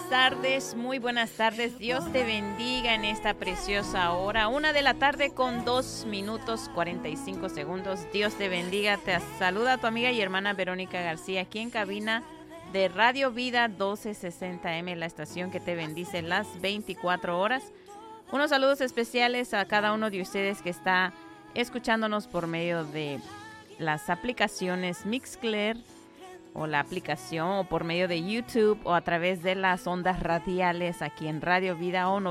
tardes, muy buenas tardes. Dios te bendiga en esta preciosa hora. 1:00 con 2 minutos 45 segundos. Dios te bendiga. Te saluda tu amiga y hermana Verónica García aquí en cabina de Radio Vida 1260M, la estación que te bendice las 24 horas. Unos saludos especiales a cada uno de ustedes que está escuchándonos por medio de las aplicaciones Mixcler o la aplicación o por medio de YouTube o a través de las ondas radiales aquí en Radio Vida o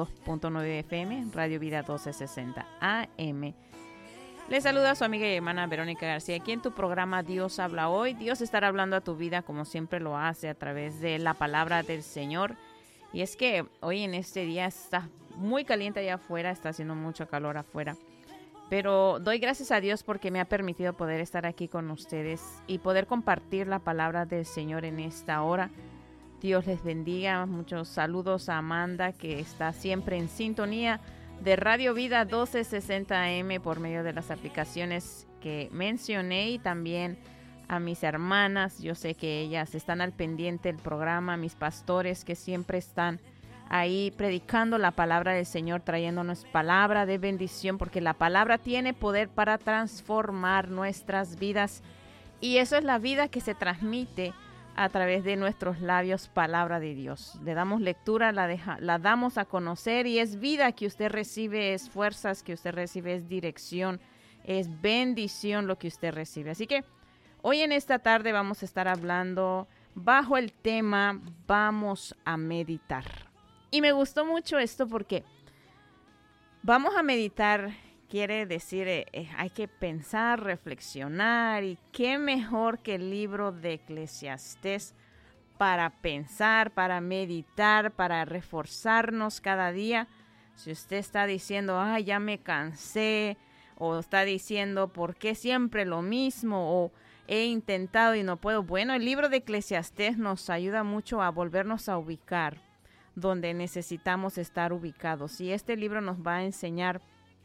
92.9 FM, Radio Vida 1260 AM. Les saluda a su amiga y hermana Verónica García aquí en tu programa Dios habla hoy. Dios estará hablando a tu vida como siempre lo hace a través de la palabra del Señor. Y es que hoy en este día está muy caliente allá afuera, está haciendo mucho calor afuera. Pero doy gracias a Dios porque me ha permitido poder estar aquí con ustedes y poder compartir la palabra del Señor en esta hora. Dios les bendiga. Muchos saludos a Amanda, que está siempre en sintonía de Radio Vida 1260 AM por medio de las aplicaciones que mencioné, y también a mis hermanas. Yo sé que ellas están al pendiente del programa, mis pastores que siempre están ahí predicando la palabra del Señor, trayéndonos palabra de bendición, porque la palabra tiene poder para transformar nuestras vidas, y eso es la vida que se transmite a través de nuestros labios, palabra de Dios. Le damos lectura, la damos a conocer, y es vida que usted recibe, es fuerzas que usted recibe, es dirección, es bendición lo que usted recibe. Así que hoy en esta tarde vamos a estar hablando bajo el tema Vamos a meditar. Y me gustó mucho esto porque vamos a meditar, quiere decir, hay que pensar, reflexionar, y qué mejor que el libro de Eclesiastés para pensar, para meditar, para reforzarnos cada día. Si usted está diciendo, ay, ya me cansé, o está diciendo, ¿por qué siempre lo mismo? O he intentado y no puedo. Bueno, el libro de Eclesiastés nos ayuda mucho a volvernos a ubicar donde necesitamos estar ubicados. Y este libro nos va a enseñar,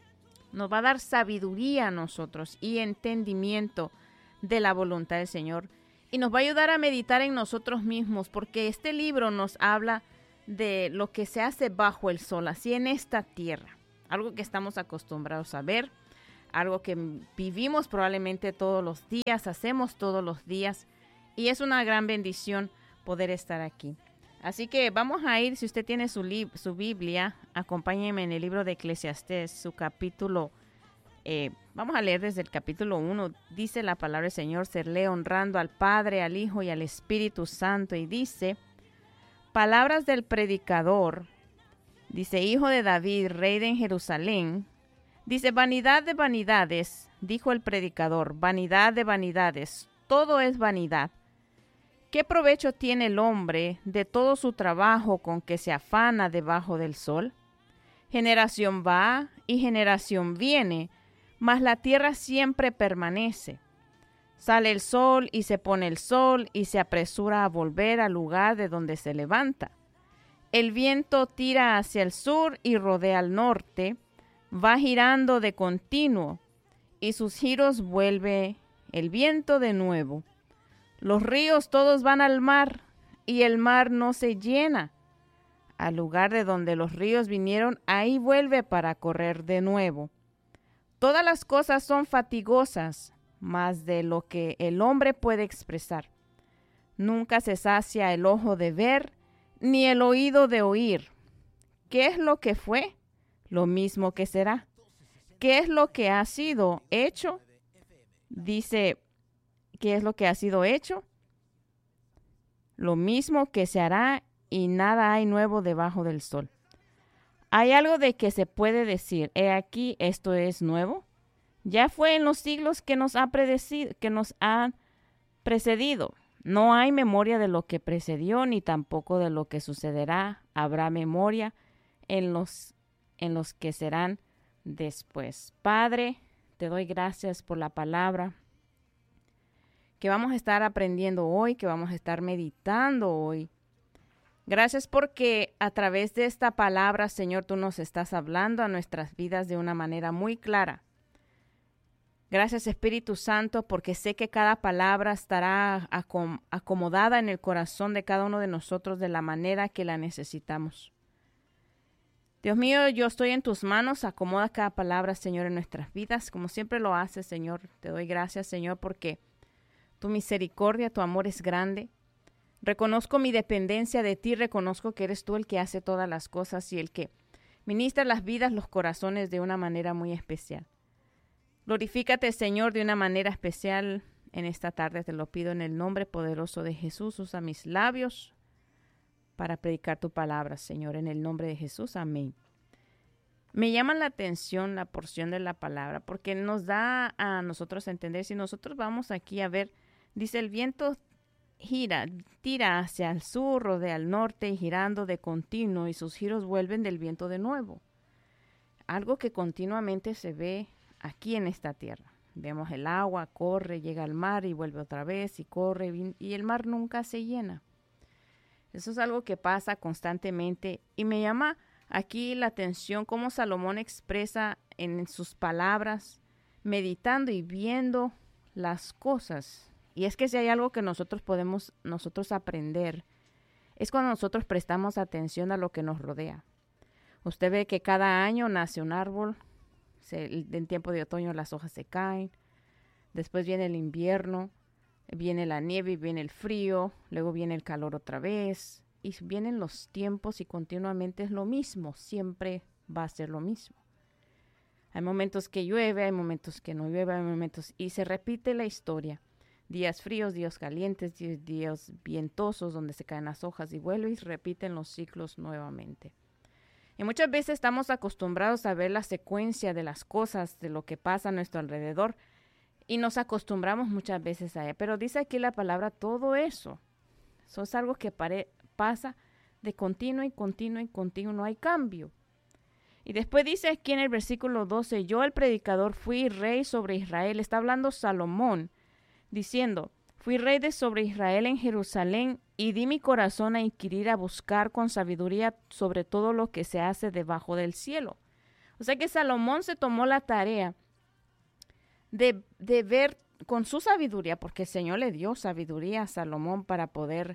nos va a dar sabiduría a nosotros y entendimiento de la voluntad del Señor. Y nos va a ayudar a meditar en nosotros mismos, porque este libro nos habla de lo que se hace bajo el sol, así en esta tierra. Algo que estamos acostumbrados a ver, algo que vivimos probablemente todos los días, hacemos todos los días. Y es una gran bendición poder estar aquí. Así que vamos a ir, si usted tiene su Biblia, acompáñeme en el libro de Eclesiastés, su capítulo, vamos a leer desde el capítulo 1, dice la palabra del Señor, se lee honrando al Padre, al Hijo y al Espíritu Santo, y dice, palabras del predicador, dice, hijo de David, rey de Jerusalén, dice, vanidad de vanidades, dijo el predicador, vanidad de vanidades, todo es vanidad. ¿Qué provecho tiene el hombre de todo su trabajo con que se afana debajo del sol? Generación va y generación viene, mas la tierra siempre permanece. Sale el sol y se pone el sol y se apresura a volver al lugar de donde se levanta. El viento tira hacia el sur y rodea al norte, va girando de continuo, y sus giros vuelve el viento de nuevo. Los ríos todos van al mar, y el mar no se llena. Al lugar de donde los ríos vinieron, ahí vuelve para correr de nuevo. Todas las cosas son fatigosas, más de lo que el hombre puede expresar. Nunca se sacia el ojo de ver, ni el oído de oír. ¿Qué es lo que fue? Lo mismo que será. ¿Qué es lo que ha sido hecho? Dice, ¿qué es lo que ha sido hecho? Lo mismo que se hará, y nada hay nuevo debajo del sol. ¿Hay algo de que se puede decir, he aquí, esto es nuevo? Ya fue en los siglos que nos han precedido. No hay memoria de lo que precedió, ni tampoco de lo que sucederá. Habrá memoria en los que serán después. Padre, te doy gracias por la palabra que vamos a estar aprendiendo hoy, que vamos a estar meditando hoy. Gracias porque a través de esta palabra, Señor, tú nos estás hablando a nuestras vidas de una manera muy clara. Gracias, Espíritu Santo, porque sé que cada palabra estará acomodada en el corazón de cada uno de nosotros de la manera que la necesitamos. Dios mío, yo estoy en tus manos. Acomoda cada palabra, Señor, en nuestras vidas, como siempre lo haces, Señor. Te doy gracias, Señor, porque tu misericordia, tu amor es grande. Reconozco mi dependencia de ti, reconozco que eres tú el que hace todas las cosas y el que ministra las vidas, los corazones de una manera muy especial. Glorifícate, Señor, de una manera especial en esta tarde. Te lo pido en el nombre poderoso de Jesús. Usa mis labios para predicar tu palabra, Señor, en el nombre de Jesús. Amén. Me llama la atención la porción de la palabra porque nos da a nosotros a entender. Si nosotros vamos aquí a ver, dice, el viento tira hacia el sur, rodea al norte y girando de continuo, y sus giros vuelven del viento de nuevo. Algo que continuamente se ve aquí en esta tierra. Vemos el agua, corre, llega al mar y vuelve otra vez y corre y el mar nunca se llena. Eso es algo que pasa constantemente y me llama aquí la atención cómo Salomón expresa en sus palabras, meditando y viendo las cosas. Y es que si hay algo que nosotros podemos aprender, es cuando nosotros prestamos atención a lo que nos rodea. Usted ve que cada año nace un árbol, en tiempo de otoño las hojas se caen, después viene el invierno, viene la nieve y viene el frío, luego viene el calor otra vez, y vienen los tiempos y continuamente es lo mismo, siempre va a ser lo mismo. Hay momentos que llueve, hay momentos que no llueve, hay momentos, y se repite la historia. Días fríos, días calientes, días vientosos donde se caen las hojas y vuelven y se repiten los ciclos nuevamente. Y muchas veces estamos acostumbrados a ver la secuencia de las cosas, de lo que pasa a nuestro alrededor, y nos acostumbramos muchas veces a ella. Pero dice aquí la palabra, todo eso es algo que pasa de continuo y continuo y continuo, no hay cambio. Y después dice aquí en el versículo 12, yo el predicador fui rey sobre Israel. Está hablando Salomón, diciendo, fui rey sobre Israel en Jerusalén y di mi corazón a inquirir, a buscar con sabiduría sobre todo lo que se hace debajo del cielo. O sea que Salomón se tomó la tarea de ver con su sabiduría, porque el Señor le dio sabiduría a Salomón para poder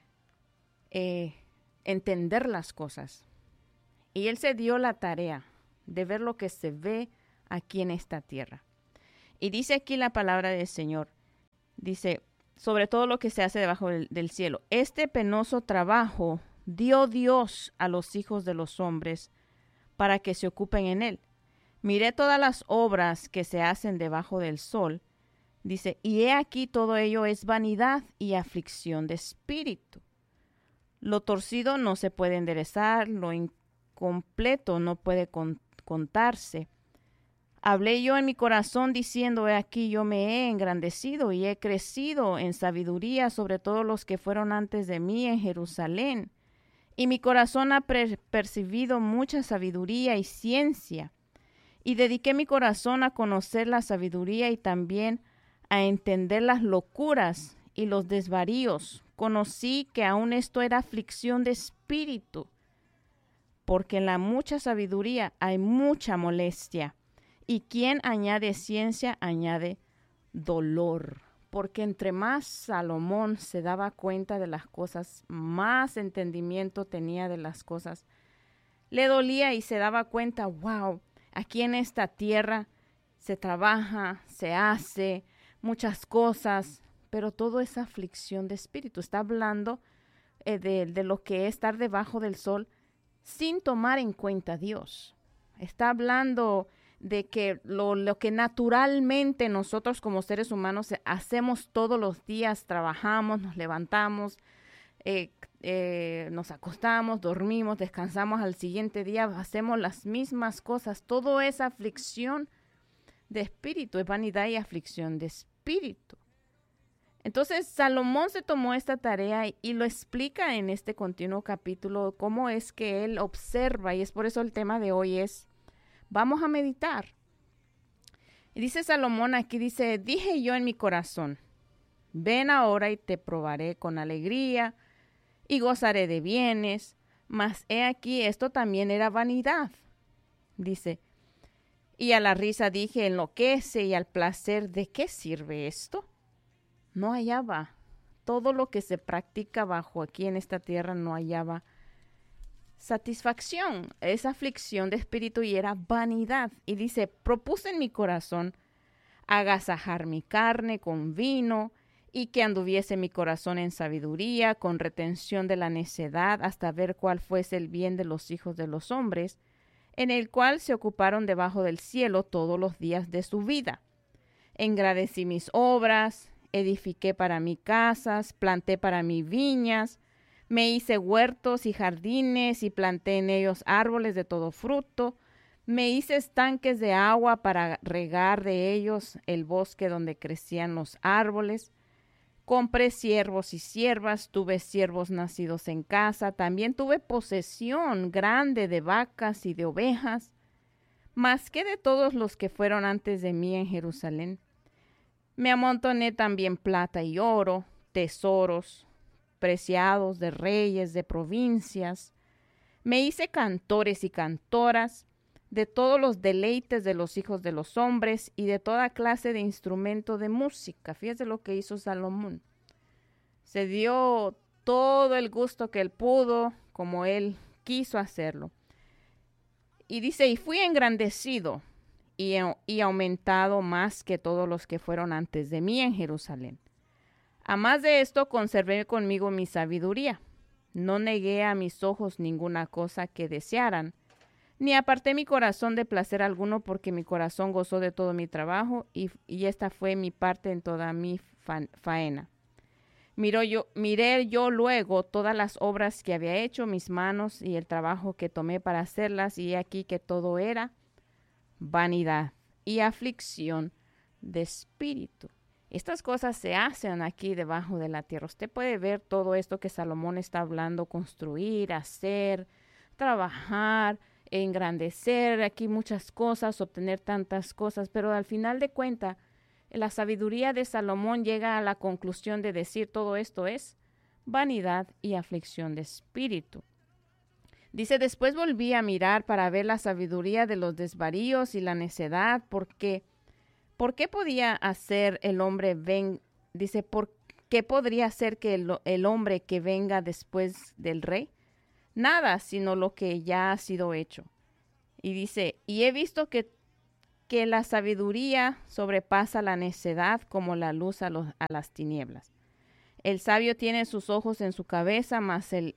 entender las cosas. Y él se dio la tarea de ver lo que se ve aquí en esta tierra. Y dice aquí la palabra del Señor, dice, sobre todo lo que se hace debajo del cielo. Este penoso trabajo dio Dios a los hijos de los hombres para que se ocupen en él. Miré todas las obras que se hacen debajo del sol. Dice, y he aquí todo ello es vanidad y aflicción de espíritu. Lo torcido no se puede enderezar, lo incompleto no puede contarse. Hablé yo en mi corazón diciendo, he aquí yo me he engrandecido y he crecido en sabiduría sobre todos los que fueron antes de mí en Jerusalén. Y mi corazón ha percibido mucha sabiduría y ciencia. Y dediqué mi corazón a conocer la sabiduría y también a entender las locuras y los desvaríos. Conocí que aún esto era aflicción de espíritu, porque en la mucha sabiduría hay mucha molestia. Y quien añade ciencia, añade dolor. Porque entre más Salomón se daba cuenta de las cosas, más entendimiento tenía de las cosas. Le dolía y se daba cuenta, wow, aquí en esta tierra se trabaja, se hace muchas cosas, pero todo es aflicción de espíritu. Está hablando de lo que es estar debajo del sol sin tomar en cuenta a Dios. Está hablando de que lo que naturalmente nosotros como seres humanos hacemos todos los días, trabajamos, nos levantamos, nos acostamos, dormimos, descansamos al siguiente día, hacemos las mismas cosas. Todo es aflicción de espíritu, es vanidad y aflicción de espíritu. Entonces Salomón se tomó esta tarea y lo explica en este continuo capítulo, cómo es que él observa, y es por eso el tema de hoy es, vamos a meditar. Y dice Salomón aquí, dice, dije yo en mi corazón, ven ahora y te probaré con alegría y gozaré de bienes, mas he aquí esto también era vanidad. Dice, Y a la risa dije, enloquece, y al placer, ¿de qué sirve esto? No hallaba. Todo lo que se practica bajo aquí en esta tierra no hallaba satisfacción. Es aflicción de espíritu y era vanidad. Y dice, propuse en mi corazón agasajar mi carne con vino y que anduviese mi corazón en sabiduría, con retención de la necedad, hasta ver cuál fuese el bien de los hijos de los hombres, en el cual se ocuparon debajo del cielo todos los días de su vida. Engrandecí mis obras, edifiqué para mí casas, planté para mí viñas, me hice huertos y jardines y planté en ellos árboles de todo fruto, me hice estanques de agua para regar de ellos el bosque donde crecían los árboles. Compré siervos y siervas, tuve siervos nacidos en casa, también tuve posesión grande de vacas y de ovejas, más que de todos los que fueron antes de mí en Jerusalén. Me amontoné también plata y oro, tesoros preciados de reyes, de provincias. Me hice cantores y cantoras, de todos los deleites de los hijos de los hombres y de toda clase de instrumento de música. Fíjese lo que hizo Salomón. Se dio todo el gusto que él pudo, como él quiso hacerlo. Y dice, y fui engrandecido y aumentado más que todos los que fueron antes de mí en Jerusalén. A más de esto, conservé conmigo mi sabiduría. No negué a mis ojos ninguna cosa que desearan, ni aparté mi corazón de placer alguno, porque mi corazón gozó de todo mi trabajo, y esta fue mi parte en toda mi faena. Miré yo luego todas las obras que había hecho mis manos y el trabajo que tomé para hacerlas, y he aquí que todo era vanidad y aflicción de espíritu. Estas cosas se hacen aquí debajo de la tierra. Usted puede ver todo esto que Salomón está hablando, construir, hacer, trabajar, engrandecer aquí muchas cosas, obtener tantas cosas, pero al final de cuentas, la sabiduría de Salomón llega a la conclusión de decir todo esto es vanidad y aflicción de espíritu. Dice, después volví a mirar para ver la sabiduría de los desvaríos y la necedad, porque ¿por qué podía hacer el hombre dice, ¿por qué podría hacer que el hombre que venga después del rey? Nada, sino lo que ya ha sido hecho. Y dice, y he visto que la sabiduría sobrepasa la necedad como la luz a las tinieblas. El sabio tiene sus ojos en su cabeza, mas el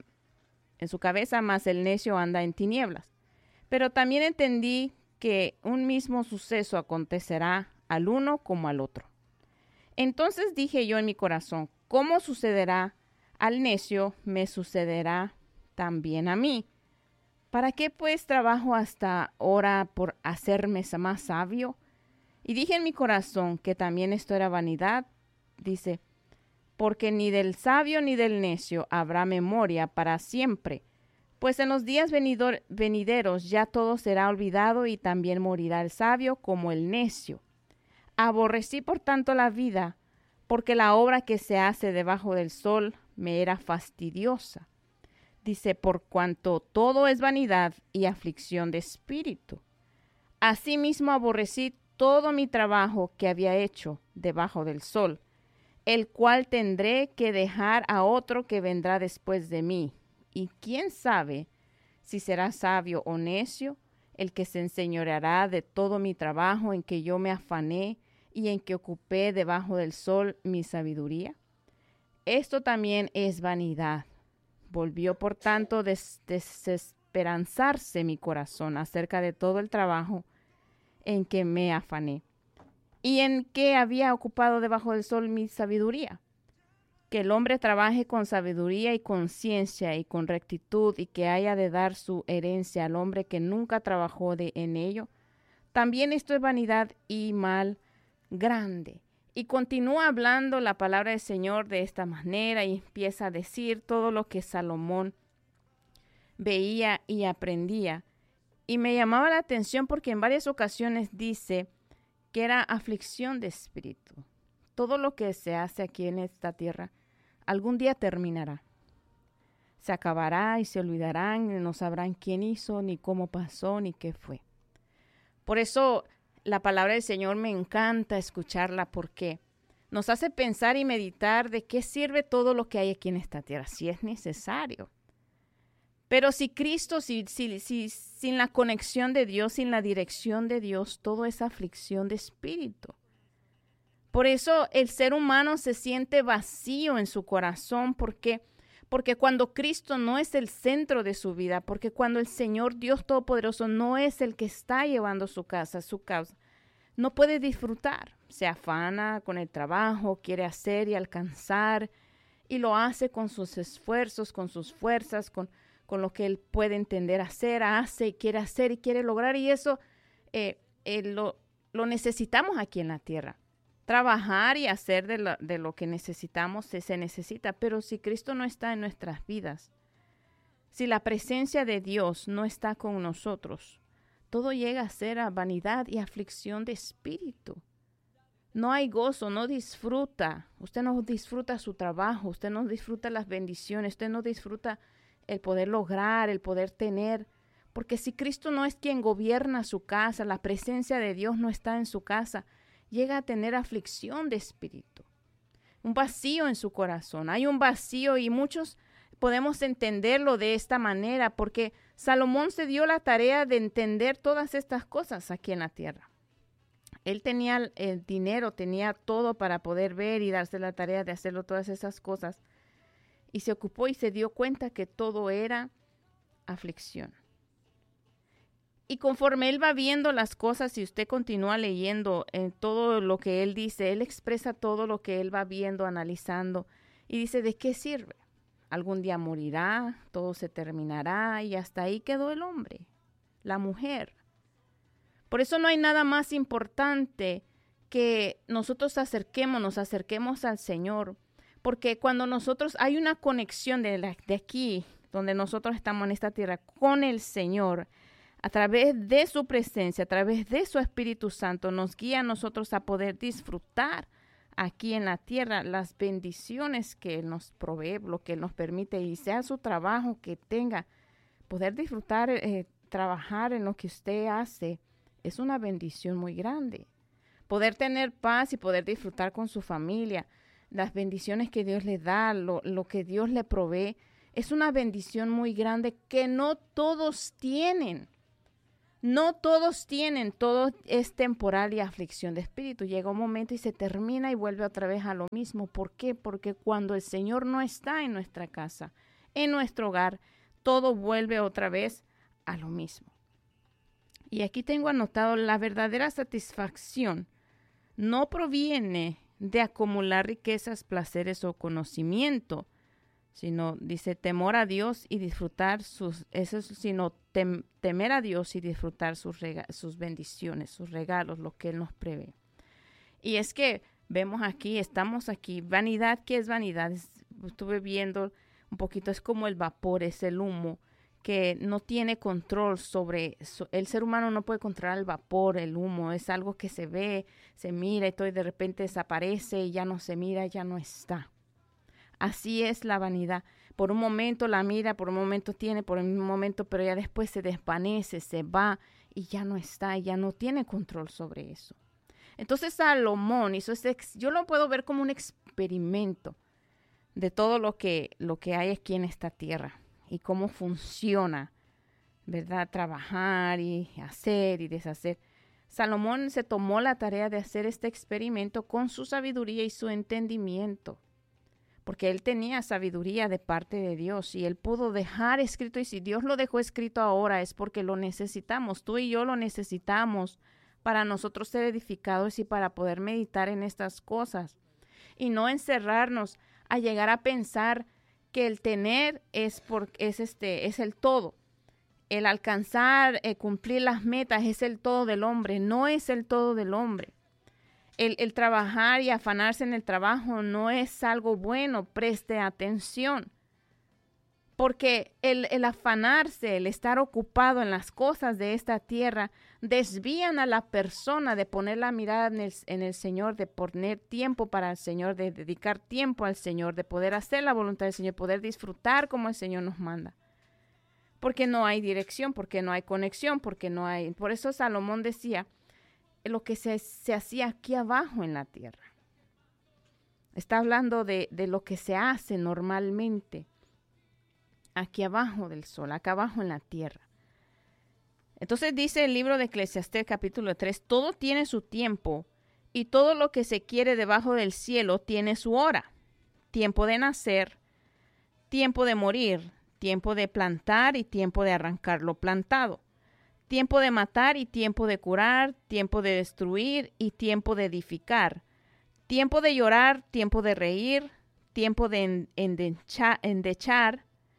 necio anda en tinieblas. Pero también entendí que un mismo suceso acontecerá al uno como al otro. Entonces dije yo en mi corazón, ¿cómo sucederá al necio, me sucederá también a mí? ¿Para qué pues trabajo hasta ahora por hacerme más sabio? Y dije en mi corazón que también esto era vanidad. Dice, porque ni del sabio ni del necio habrá memoria para siempre, pues en los días venideros ya todo será olvidado y también morirá el sabio como el necio. Aborrecí por tanto la vida, porque la obra que se hace debajo del sol me era fastidiosa. Dice, por cuanto todo es vanidad y aflicción de espíritu. Asimismo aborrecí todo mi trabajo que había hecho debajo del sol, el cual tendré que dejar a otro que vendrá después de mí. Y quién sabe si será sabio o necio el que se enseñoreará de todo mi trabajo en que yo me afané y en que ocupé debajo del sol mi sabiduría. Esto también es vanidad. Volvió por tanto desesperanzarse mi corazón acerca de todo el trabajo en que me afané y en que había ocupado debajo del sol mi sabiduría. Que el hombre trabaje con sabiduría y con ciencia y con rectitud, y que haya de dar su herencia al hombre que nunca trabajó en ello. También esto es vanidad y mal grande. Y continúa hablando la palabra del Señor de esta manera y empieza a decir todo lo que Salomón veía y aprendía. Y me llamaba la atención porque en varias ocasiones dice que era aflicción de espíritu. Todo lo que se hace aquí en esta tierra algún día terminará. Se acabará y se olvidarán y no sabrán quién hizo, ni cómo pasó, ni qué fue. Por eso la palabra del Señor me encanta escucharla, porque nos hace pensar y meditar de qué sirve todo lo que hay aquí en esta tierra, si es necesario. Pero si Cristo, sin la conexión de Dios, sin la dirección de Dios, todo es aflicción de espíritu. Por eso el ser humano se siente vacío en su corazón, porque cuando Cristo no es el centro de su vida, porque cuando el Señor Dios Todopoderoso no es el que está llevando su causa, no puede disfrutar. Se afana con el trabajo, quiere hacer y alcanzar, y lo hace con sus esfuerzos, con sus fuerzas, con lo que él puede entender hacer y quiere lograr, y eso lo necesitamos aquí en la tierra. Trabajar y hacer de lo que necesitamos se necesita, pero si Cristo no está en nuestras vidas, si la presencia de Dios no está con nosotros, todo llega a ser vanidad y aflicción de espíritu. No hay gozo, no disfruta. Usted no disfruta su trabajo, usted no disfruta las bendiciones, usted no disfruta el poder lograr, el poder tener. Porque si Cristo no es quien gobierna su casa, la presencia de Dios no está en su casa, llega a tener aflicción de espíritu, un vacío en su corazón. Hay un vacío, y muchos podemos entenderlo de esta manera, porque Salomón se dio la tarea de entender todas estas cosas aquí en la tierra. Él tenía el dinero, tenía todo para poder ver y darse la tarea de hacerlo, todas esas cosas. Y se ocupó y se dio cuenta que todo era aflicción. Y conforme él va viendo las cosas, si usted continúa leyendo en todo lo que él dice, él expresa todo lo que él va viendo, analizando, y dice, ¿de qué sirve? Algún día morirá, todo se terminará, y hasta ahí quedó el hombre, la mujer. Por eso no hay nada más importante que nosotros nos acerquemos al Señor, porque cuando nosotros hay una conexión de aquí, donde nosotros estamos en esta tierra, con el Señor, a través de su presencia, a través de su Espíritu Santo, nos guía a nosotros a poder disfrutar aquí en la tierra las bendiciones que Él nos provee, lo que Él nos permite, y sea su trabajo que tenga, poder disfrutar, trabajar en lo que usted hace, es una bendición muy grande. Poder tener paz y poder disfrutar con su familia, las bendiciones que Dios le da, lo que Dios le provee, es una bendición muy grande que no todos tienen. No todos tienen, todo es temporal y aflicción de espíritu. Llega un momento y se termina y vuelve otra vez a lo mismo. ¿Por qué? Porque cuando el Señor no está en nuestra casa, en nuestro hogar, todo vuelve otra vez a lo mismo. Y aquí tengo anotado, la verdadera satisfacción no proviene de acumular riquezas, placeres o conocimiento, sino dice temor a Dios y disfrutar temer a Dios y disfrutar sus bendiciones, sus regalos, lo que Él nos prevé. Y es que vemos aquí, estamos aquí, vanidad, ¿qué es vanidad? Estuve viendo un poquito, es como el vapor, es el humo, que no tiene control sobre, el ser humano no puede controlar el vapor, el humo, es algo que se ve, se mira y todo, y de repente desaparece y ya no se mira, ya no está. Así es la vanidad. Por un momento la mira, por un momento tiene, por un momento, pero ya después se desvanece, se va y ya no está, y ya no tiene control sobre eso. Entonces Salomón hizo yo lo puedo ver como un experimento de todo lo que hay aquí en esta tierra y cómo funciona, ¿verdad? Trabajar y hacer y deshacer. Salomón se tomó la tarea de hacer este experimento con su sabiduría y su entendimiento, porque él tenía sabiduría de parte de Dios y él pudo dejar escrito, y si Dios lo dejó escrito ahora es porque lo necesitamos, tú y yo lo necesitamos para nosotros ser edificados y para poder meditar en estas cosas y no encerrarnos a llegar a pensar que el tener es el todo, el alcanzar, cumplir las metas es el todo del hombre. No es el todo del hombre. El trabajar y afanarse en el trabajo no es algo bueno. Preste atención. Porque el afanarse, el estar ocupado en las cosas de esta tierra, desvían a la persona de poner la mirada en el Señor, de poner tiempo para el Señor, de dedicar tiempo al Señor, de poder hacer la voluntad del Señor, poder disfrutar como el Señor nos manda. porque no hay dirección, porque no hay conexión, porque no hay... Por eso Salomón decía lo que se hacía aquí abajo en la tierra. Está hablando de lo que se hace normalmente aquí abajo del sol, acá abajo en la tierra. Entonces dice el libro de Eclesiastés capítulo 3, todo tiene su tiempo y todo lo que se quiere debajo del cielo tiene su hora. Tiempo de nacer, tiempo de morir, tiempo de plantar y tiempo de arrancar lo plantado. Tiempo de matar y tiempo de curar, tiempo de destruir y tiempo de edificar. Tiempo de llorar, tiempo de reír, tiempo de endechar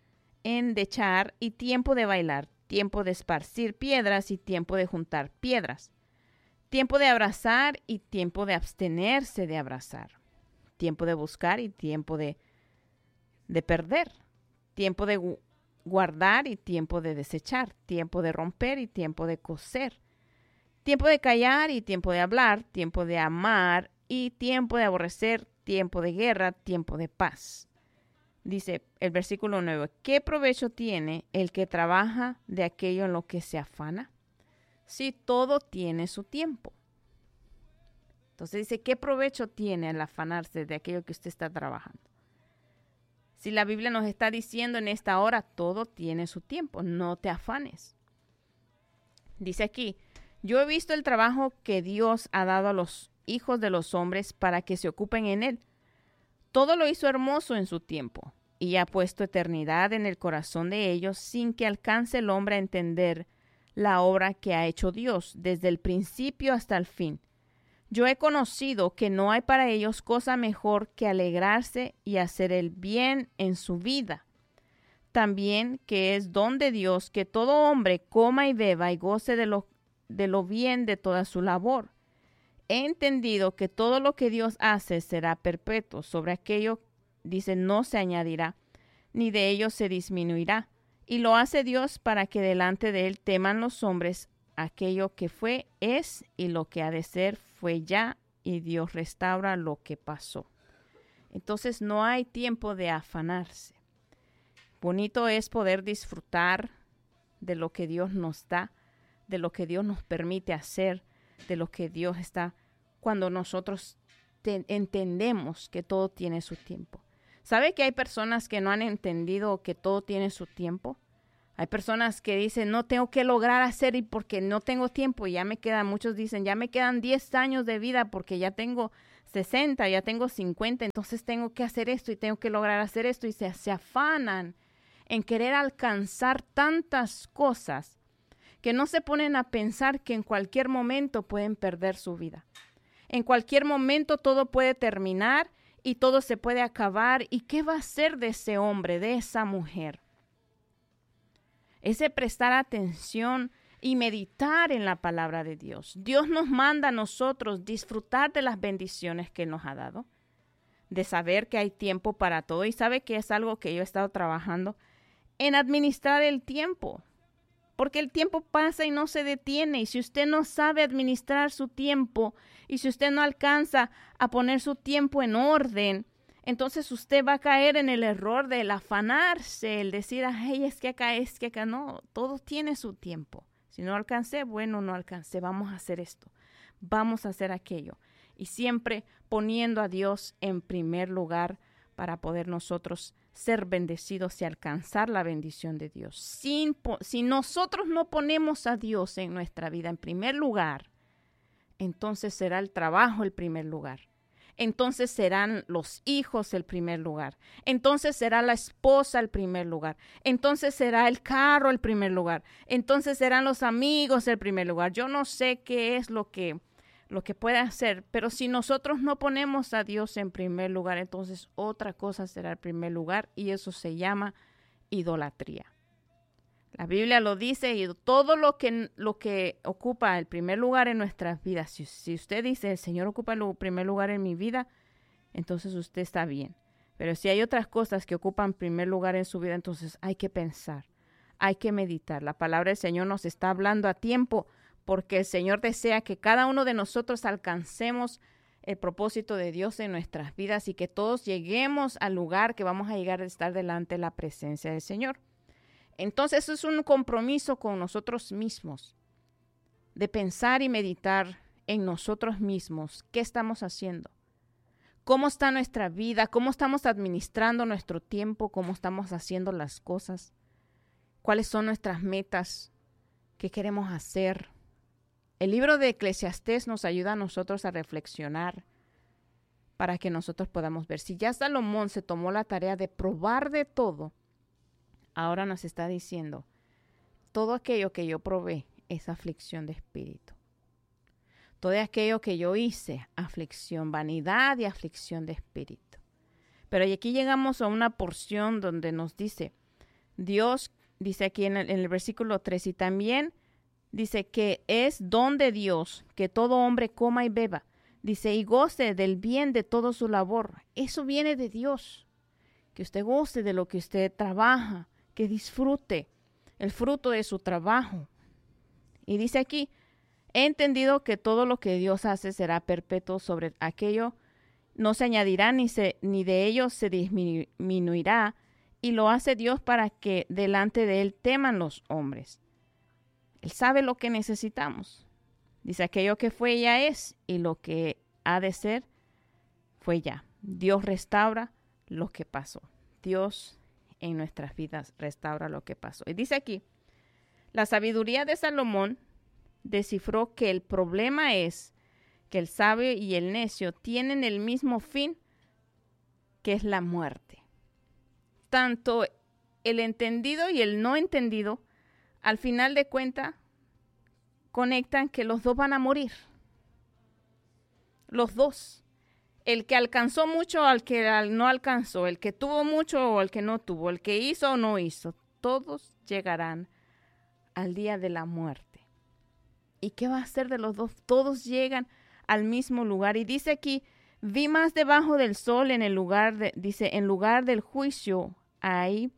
y tiempo de bailar. Tiempo de esparcir piedras y tiempo de juntar piedras. Tiempo de abrazar y tiempo de abstenerse de abrazar. Tiempo de buscar y tiempo de perder. Tiempo de guardar y tiempo de desechar. Tiempo de romper y tiempo de coser. Tiempo de callar y tiempo de hablar. Tiempo de amar y tiempo de aborrecer. Tiempo de guerra, tiempo de paz. Dice el versículo 9, ¿qué provecho tiene el que trabaja de aquello en lo que se afana? Si todo tiene su tiempo. Entonces dice, ¿qué provecho tiene el afanarse de aquello que usted está trabajando? Si la Biblia nos está diciendo en esta hora, todo tiene su tiempo, no te afanes. Dice aquí, yo he visto el trabajo que Dios ha dado a los hijos de los hombres para que se ocupen en él. Todo lo hizo hermoso en su tiempo, y ha puesto eternidad en el corazón de ellos sin que alcance el hombre a entender la obra que ha hecho Dios desde el principio hasta el fin. Yo he conocido que no hay para ellos cosa mejor que alegrarse y hacer el bien en su vida. También que es don de Dios que todo hombre coma y beba y goce de lo bien de toda su labor. He entendido que todo lo que Dios hace será perpetuo. Sobre aquello, dice, no se añadirá, ni de ello se disminuirá. Y lo hace Dios para que delante de él teman los hombres aquello que fue, es, y lo que ha de ser fue ya, y Dios restaura lo que pasó. Entonces no hay tiempo de afanarse. Bonito es poder disfrutar de lo que Dios nos da, de lo que Dios nos permite hacer, de lo que Dios está, cuando nosotros entendemos que todo tiene su tiempo. ¿Sabe que hay personas que no han entendido que todo tiene su tiempo? Hay personas que dicen, no tengo que lograr hacer y porque no tengo tiempo, y ya me quedan, muchos dicen, ya me quedan 10 años de vida porque ya tengo 60, ya tengo 50, entonces tengo que hacer esto y tengo que lograr hacer esto, y se afanan en querer alcanzar tantas cosas que no se ponen a pensar que en cualquier momento pueden perder su vida. En cualquier momento todo puede terminar y todo se puede acabar. ¿Y qué va a ser de ese hombre, de esa mujer? Ese prestar atención y meditar en la palabra de Dios. Dios nos manda a nosotros disfrutar de las bendiciones que nos ha dado, de saber que hay tiempo para todo. Y sabe que es algo que yo he estado trabajando en administrar el tiempo. Porque el tiempo pasa y no se detiene. Y si usted no sabe administrar su tiempo y si usted no alcanza a poner su tiempo en orden, entonces usted va a caer en el error del afanarse, el decir, ay, es que acá. No, todo tiene su tiempo. Si no alcancé, bueno, no alcancé. Vamos a hacer esto. Vamos a hacer aquello. Y siempre poniendo a Dios en primer lugar para poder nosotros ser bendecidos y alcanzar la bendición de Dios. Si nosotros no ponemos a Dios en nuestra vida en primer lugar, entonces será el trabajo el primer lugar. Entonces serán los hijos el primer lugar. Entonces será la esposa el primer lugar. Entonces será el carro el primer lugar. Entonces serán los amigos el primer lugar. Yo no sé qué es lo que puede hacer, pero si nosotros no ponemos a Dios en primer lugar, entonces otra cosa será el primer lugar, y eso se llama idolatría. La Biblia lo dice, y todo lo que ocupa el primer lugar en nuestras vidas, si usted dice, el Señor ocupa el primer lugar en mi vida, entonces usted está bien. Pero si hay otras cosas que ocupan primer lugar en su vida, entonces hay que pensar, hay que meditar. La palabra del Señor nos está hablando a tiempo, porque el Señor desea que cada uno de nosotros alcancemos el propósito de Dios en nuestras vidas y que todos lleguemos al lugar que vamos a llegar a estar delante de la presencia del Señor. Entonces eso es un compromiso con nosotros mismos, de pensar y meditar en nosotros mismos. ¿Qué estamos haciendo? ¿Cómo está nuestra vida? ¿Cómo estamos administrando nuestro tiempo? ¿Cómo estamos haciendo las cosas? ¿Cuáles son nuestras metas? ¿Qué queremos hacer? El libro de Eclesiastés nos ayuda a nosotros a reflexionar para que nosotros podamos ver. Si ya Salomón se tomó la tarea de probar de todo, ahora nos está diciendo, todo aquello que yo probé es aflicción de espíritu. Todo aquello que yo hice, aflicción, vanidad y aflicción de espíritu. Pero aquí llegamos a una porción donde nos dice, Dios, dice aquí en el versículo 3, y también dice que es don de Dios que todo hombre coma y beba. Dice, y goce del bien de todo su labor. Eso viene de Dios. Que usted goce de lo que usted trabaja, que disfrute el fruto de su trabajo. Y dice aquí, he entendido que todo lo que Dios hace será perpetuo, sobre aquello no se añadirá ni de ello se disminuirá, y lo hace Dios para que delante de Él teman los hombres. Él sabe lo que necesitamos. Dice, aquello que fue ya es, y lo que ha de ser fue ya. Dios restaura lo que pasó. Dios en nuestras vidas restaura lo que pasó. Y dice aquí, la sabiduría de Salomón descifró que el problema es que el sabio y el necio tienen el mismo fin, que es la muerte. Tanto el entendido y el no entendido, al final de cuentas, conectan que los dos van a morir. Los dos. El que alcanzó mucho al que no alcanzó, el que tuvo mucho o el que no tuvo, el que hizo o no hizo, todos llegarán al día de la muerte. ¿Y qué va a hacer de los dos? Todos llegan al mismo lugar. Y dice aquí, vi más debajo del sol en lugar del juicio, allí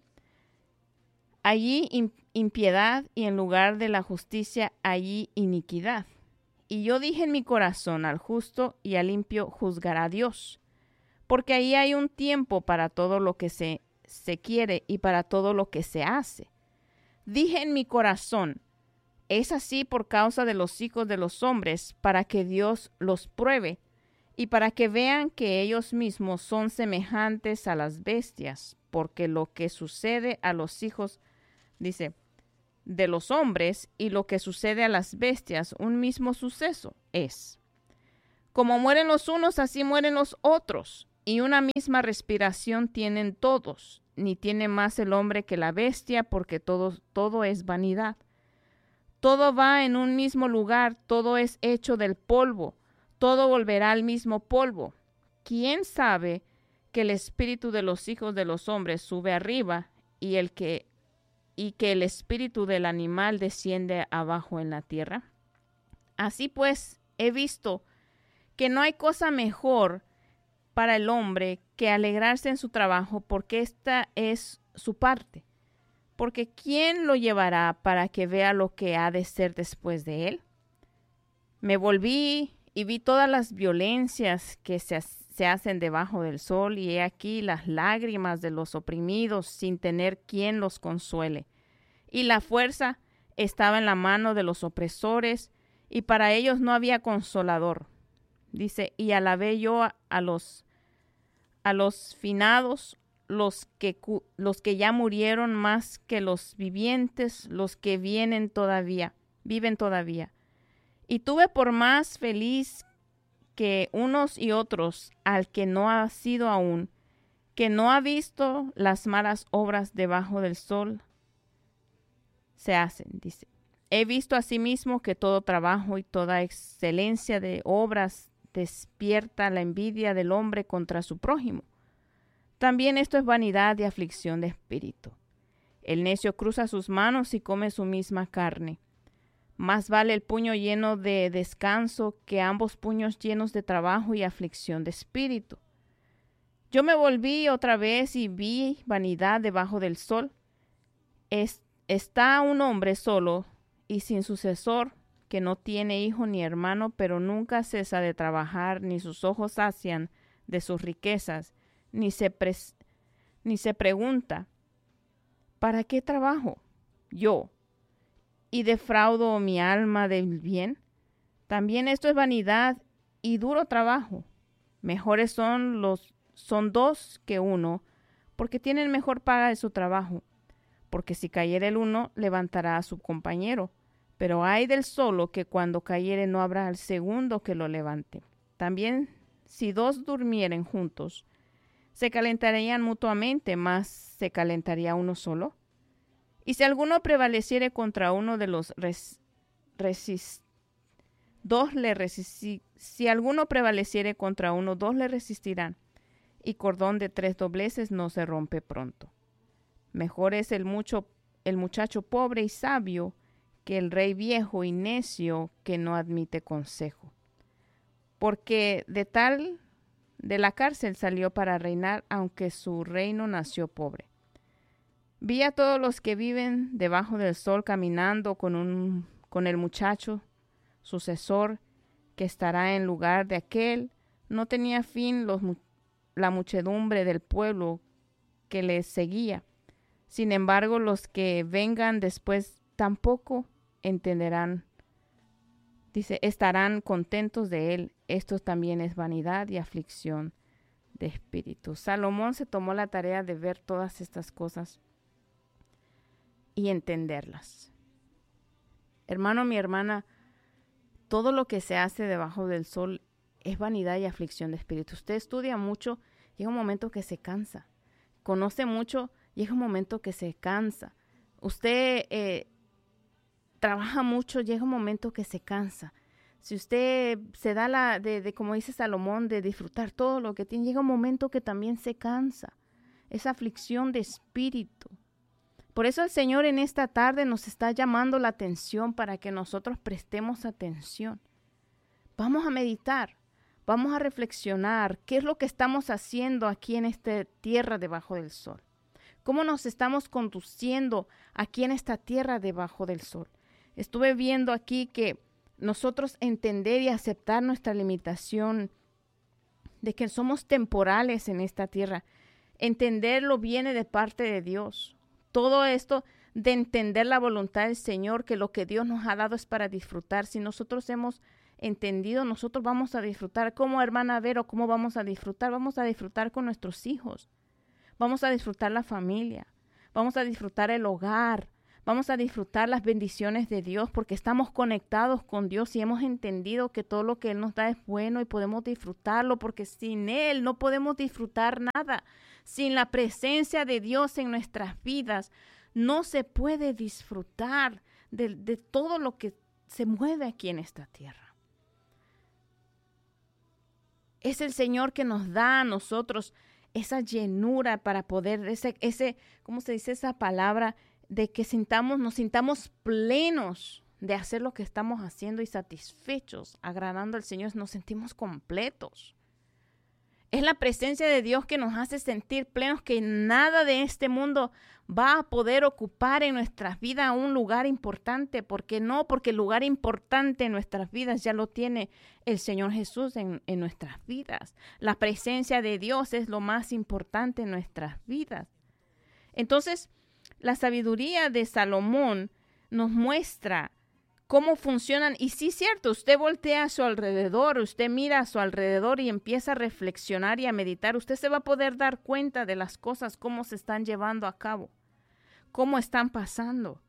impiedad, y en lugar de la justicia, allí iniquidad. Y yo dije en mi corazón, al justo y al limpio juzgará Dios, porque ahí hay un tiempo para todo lo que se quiere y para todo lo que se hace. Dije en mi corazón, es así por causa de los hijos de los hombres, para que Dios los pruebe y para que vean que ellos mismos son semejantes a las bestias, porque lo que sucede a los hijos, dice, de los hombres y lo que sucede a las bestias, un mismo suceso es. Como mueren los unos, así mueren los otros, y una misma respiración tienen todos, ni tiene más el hombre que la bestia, porque todo es vanidad. Todo va en un mismo lugar, todo es hecho del polvo, todo volverá al mismo polvo. ¿Quién sabe que el espíritu de los hijos de los hombres sube arriba y que el espíritu del animal desciende abajo en la tierra? Así pues, he visto que no hay cosa mejor para el hombre que alegrarse en su trabajo, porque esta es su parte. Porque ¿quién lo llevará para que vea lo que ha de ser después de él? Me volví y vi todas las violencias que se hacen debajo del sol, y he aquí las lágrimas de los oprimidos sin tener quien los consuele. Y la fuerza estaba en la mano de los opresores, y para ellos no había consolador. Dice, y alabé yo a los finados, los que ya murieron más que los vivientes, los que viven todavía. Y tuve por más feliz que unos y otros al que no ha sido aún, que no ha visto las malas obras debajo del sol se hacen, dice. He visto asimismo que todo trabajo y toda excelencia de obras despierta la envidia del hombre contra su prójimo. También esto es vanidad y aflicción de espíritu. El necio cruza sus manos y come su misma carne. Más vale el puño lleno de descanso que ambos puños llenos de trabajo y aflicción de espíritu. Yo me volví otra vez y vi vanidad debajo del sol. Está un hombre solo y sin sucesor, que no tiene hijo ni hermano, pero nunca cesa de trabajar, ni sus ojos sacian de sus riquezas, ni se pregunta, ¿para qué trabajo? yo y defraudo mi alma del bien? También esto es vanidad y duro trabajo. Mejores son dos que uno, porque tienen mejor paga de su trabajo. Porque si cayere el uno, levantará a su compañero. Pero hay del solo que cuando cayere no habrá el segundo que lo levante. También si dos durmieren juntos, se calentarían mutuamente, mas se calentaría uno solo. Y si alguno prevaleciere contra uno de los si alguno prevaleciere contra uno, dos le resistirán, y cordón de 3 dobleces no se rompe pronto. Mejor es el muchacho pobre y sabio que el rey viejo y necio que no admite consejo. Porque de la cárcel salió para reinar, aunque su reino nació pobre. Vi a todos los que viven debajo del sol caminando con el muchacho sucesor que estará en lugar de aquel. No tenía fin la muchedumbre del pueblo que les seguía. Sin embargo, los que vengan después tampoco entenderán. Dice, estarán contentos de él. Esto también es vanidad y aflicción de espíritu. Salomón se tomó la tarea de ver todas estas cosas y entenderlas. Hermano, mi hermana, todo lo que se hace debajo del sol es vanidad y aflicción de espíritu. Usted estudia mucho, llega un momento que se cansa. Conoce mucho, llega un momento que se cansa. Usted trabaja mucho, llega un momento que se cansa. Si usted se da como dice Salomón, de disfrutar todo lo que tiene, llega un momento que también se cansa. Es aflicción de espíritu. Por eso el Señor en esta tarde nos está llamando la atención para que nosotros prestemos atención. Vamos a meditar, vamos a reflexionar qué es lo que estamos haciendo aquí en esta tierra debajo del sol. ¿Cómo nos estamos conduciendo aquí en esta tierra debajo del sol? Estuve viendo aquí que nosotros entender y aceptar nuestra limitación de que somos temporales en esta tierra. Entenderlo viene de parte de Dios. Todo esto de entender la voluntad del Señor, que lo que Dios nos ha dado es para disfrutar. Si nosotros hemos entendido, nosotros vamos a disfrutar. Como hermana Vero, ¿cómo vamos a disfrutar? Vamos a disfrutar con nuestros hijos. Vamos a disfrutar la familia. Vamos a disfrutar el hogar. Vamos a disfrutar las bendiciones de Dios porque estamos conectados con Dios y hemos entendido que todo lo que Él nos da es bueno y podemos disfrutarlo porque sin Él no podemos disfrutar nada. Sin la presencia de Dios en nuestras vidas no se puede disfrutar de todo lo que se mueve aquí en esta tierra. Es el Señor que nos da a nosotros esa llenura para poder, ¿cómo se dice esa palabra? De que nos sintamos plenos de hacer lo que estamos haciendo y satisfechos, agradando al Señor, nos sentimos completos. Es la presencia de Dios que nos hace sentir plenos, que nada de este mundo va a poder ocupar en nuestras vidas un lugar importante. ¿Por qué no? Porque el lugar importante en nuestras vidas ya lo tiene el Señor Jesús en nuestras vidas. La presencia de Dios es lo más importante en nuestras vidas. Entonces, la sabiduría de Salomón nos muestra cómo funcionan. Y sí, cierto, usted voltea a su alrededor, usted mira a su alrededor y empieza a reflexionar y a meditar. Usted se va a poder dar cuenta de las cosas, cómo se están llevando a cabo, cómo están pasando.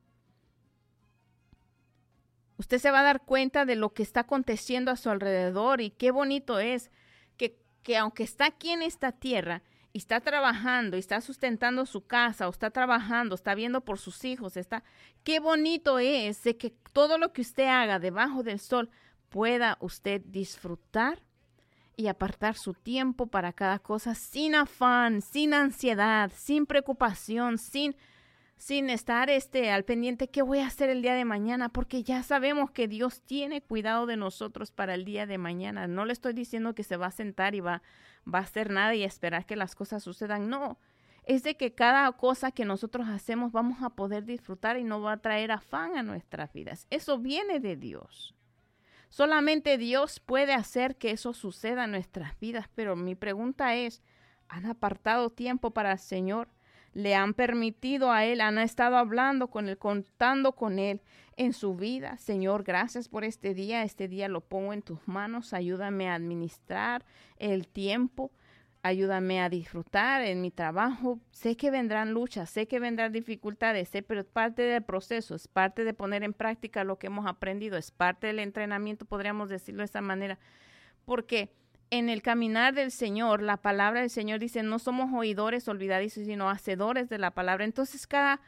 Usted se va a dar cuenta de lo que está aconteciendo a su alrededor y qué bonito es que aunque está aquí en esta tierra, y está trabajando, y está sustentando su casa, o está trabajando, está viendo por sus hijos, qué bonito es de que todo lo que usted haga debajo del sol pueda usted disfrutar y apartar su tiempo para cada cosa sin afán, sin ansiedad, sin preocupación, sin estar al pendiente qué voy a hacer el día de mañana, porque ya sabemos que Dios tiene cuidado de nosotros para el día de mañana. No le estoy diciendo que se va a sentar y va a hacer nada y esperar que las cosas sucedan. No, es de que cada cosa que nosotros hacemos vamos a poder disfrutar y no va a traer afán a nuestras vidas. Eso viene de Dios. Solamente Dios puede hacer que eso suceda en nuestras vidas. Pero mi pregunta es, ¿han apartado tiempo para el Señor? le han permitido a Él, han estado hablando con Él, contando con Él en su vida. Señor, gracias por este día lo pongo en tus manos, ayúdame a administrar el tiempo, ayúdame a disfrutar en mi trabajo. Sé que vendrán luchas, sé que vendrán dificultades, pero es parte del proceso, es parte de poner en práctica lo que hemos aprendido, es parte del entrenamiento, podríamos decirlo de esa manera, porque en el caminar del Señor, la palabra del Señor dice, no somos oidores olvidadizos, sino hacedores de la palabra. Entonces, cada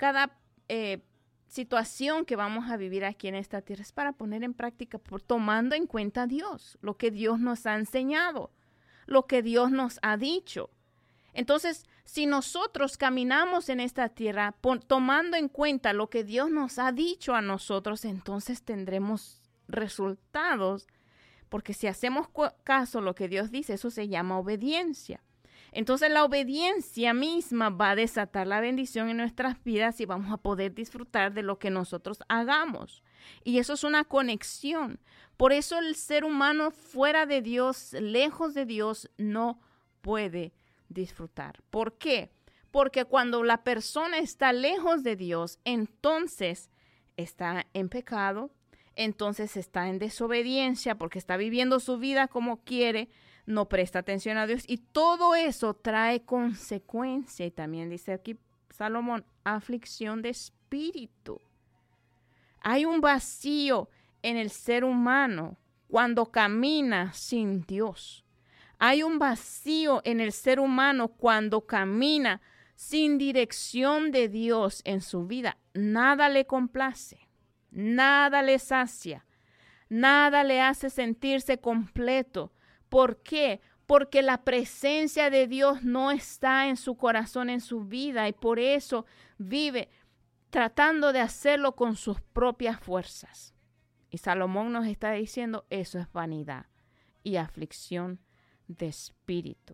situación que vamos a vivir aquí en esta tierra es para poner en práctica, tomando en cuenta a Dios, lo que Dios nos ha enseñado, lo que Dios nos ha dicho. Entonces, si nosotros caminamos en esta tierra tomando en cuenta lo que Dios nos ha dicho a nosotros, entonces tendremos resultados. Porque si hacemos caso a lo que Dios dice, eso se llama obediencia. Entonces la obediencia misma va a desatar la bendición en nuestras vidas y vamos a poder disfrutar de lo que nosotros hagamos. Y eso es una conexión. Por eso el ser humano fuera de Dios, lejos de Dios, no puede disfrutar. ¿Por qué? Porque cuando la persona está lejos de Dios, entonces está en pecado, entonces está en desobediencia porque está viviendo su vida como quiere, no presta atención a Dios y todo eso trae consecuencia. Y también dice aquí Salomón, aflicción de espíritu. Hay un vacío en el ser humano cuando camina sin Dios. Hay un vacío en el ser humano cuando camina sin dirección de Dios en su vida. Nada le complace. Nada le sacia, nada le hace sentirse completo. ¿Por qué? Porque la presencia de Dios no está en su corazón, en su vida, y por eso vive tratando de hacerlo con sus propias fuerzas. Y Salomón nos está diciendo, eso es vanidad y aflicción de espíritu.